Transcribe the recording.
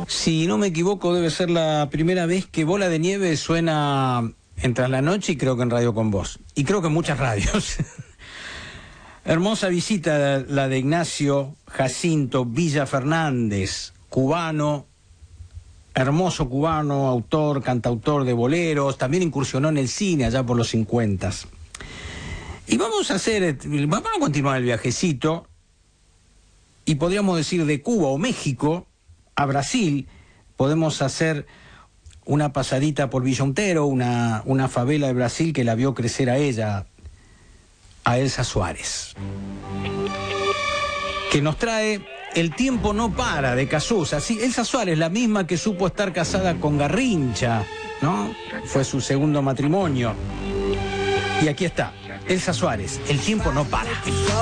Si no me equivoco, debe ser la primera vez que Bola de Nieve suena en Tras la Noche y creo que en Radio Con Vos. Y creo que en muchas radios. Hermosa visita la de Ignacio Jacinto Villa Fernández, cubano, hermoso cubano, autor, cantautor de boleros, también incursionó en el cine allá por los 50. Y vamos a continuar el viajecito, y podríamos decir de Cuba o México a Brasil. Podemos hacer una pasadita por Villa Untero, una favela de Brasil que la vio crecer a ella, a Elsa Suárez, que nos trae El tiempo no para, de Cazuza. Sí, Elsa Suárez, la misma que supo estar casada con Garrincha, ¿no? Fue su segundo matrimonio. Y aquí está, Elsa Suárez, El tiempo no para.